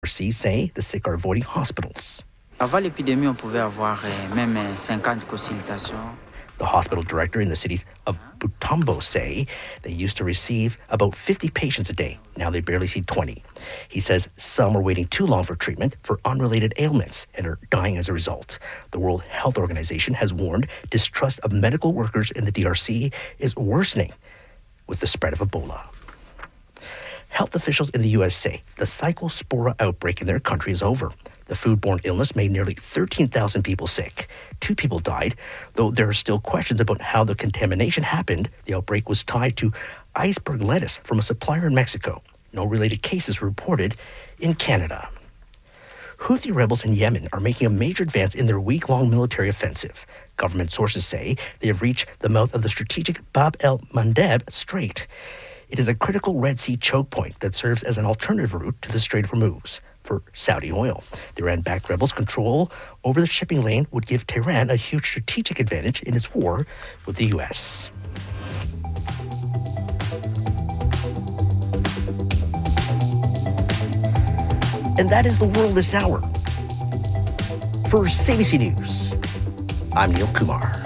say the sick are avoiding hospitals. Avant l'épidémie, on pouvait avoir même 50 consultations. The hospital director in the cities of Butembo say they used to receive about 50 patients a day. Now they barely see 20. He says some are waiting too long for treatment for unrelated ailments and are dying as a result. The World Health Organization has warned distrust of medical workers in the DRC is worsening with the spread of Ebola. Health officials in the U.S. say the cyclospora outbreak in their country is over. The foodborne illness made nearly 13,000 people sick. 2 people died, though there are still questions about how the contamination happened. The outbreak was tied to iceberg lettuce from a supplier in Mexico. No related cases were reported in Canada. Houthi rebels in Yemen are making a major advance in their week-long military offensive. Government sources say they have reached the mouth of the strategic Bab el-Mandeb Strait. It is a critical Red Sea choke point that serves as an alternative route to the Strait of Hormuz for Saudi oil. The Iran-backed rebels' control over the shipping lane would give Tehran a huge strategic advantage in its war with the U.S. And that is the world this hour. For CBC News, I'm Neil Kumar.